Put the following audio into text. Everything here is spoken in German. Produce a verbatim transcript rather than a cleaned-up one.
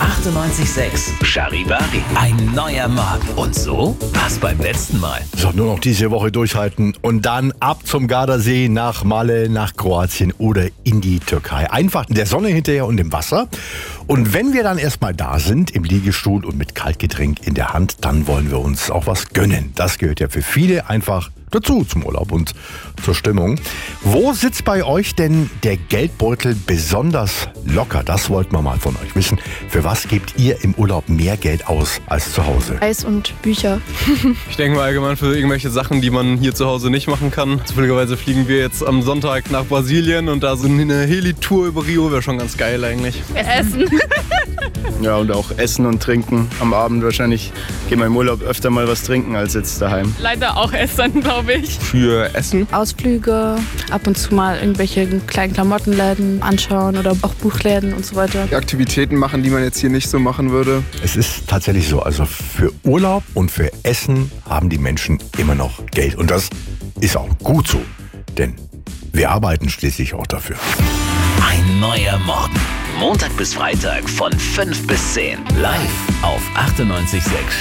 achtundneunzig Komma sechs Charivari. Ein neuer Morgen. Und so war's beim letzten Mal. So, nur noch diese Woche durchhalten und dann ab zum Gardasee, nach Malle, nach Kroatien oder in die Türkei. Einfach der Sonne hinterher und im Wasser. Und wenn wir dann erstmal da sind, im Liegestuhl und mit Kaltgetränk in der Hand, dann wollen wir uns auch was gönnen. Das gehört ja für viele einfach dazu zum Urlaub und zur Stimmung. Wo sitzt bei euch denn der Geldbeutel besonders locker? Das wollten wir mal von euch wissen. Für was gebt ihr im Urlaub mehr Geld aus als zu Hause? Eis und Bücher. Ich denke mal allgemein für irgendwelche Sachen, die man hier zu Hause nicht machen kann. Zufälligerweise fliegen wir jetzt am Sonntag nach Brasilien und da so eine Heli-Tour über Rio wäre schon ganz geil eigentlich. Essen. Ja, und auch Essen und Trinken. Am Abend wahrscheinlich gehen wir im Urlaub öfter mal was trinken als jetzt daheim. Leider auch Essen, glaube ich. Für Essen? Ausflüge, ab und zu mal irgendwelche kleinen Klamottenläden anschauen oder auch Buchläden und so weiter. Aktivitäten machen, die man jetzt hier nicht so machen würde. Es ist tatsächlich so, also für Urlaub und für Essen haben die Menschen immer noch Geld. Und das ist auch gut so, denn wir arbeiten schließlich auch dafür. Ein neuer Morgen. Montag bis Freitag von fünf bis zehn. Live auf achtundneunzig Komma sechs